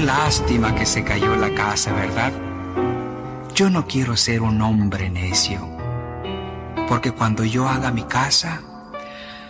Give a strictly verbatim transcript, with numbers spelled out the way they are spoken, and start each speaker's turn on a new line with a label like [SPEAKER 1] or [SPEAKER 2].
[SPEAKER 1] Qué lástima que se cayó la casa, ¿verdad? Yo no quiero ser un hombre necio, porque cuando yo haga mi casa,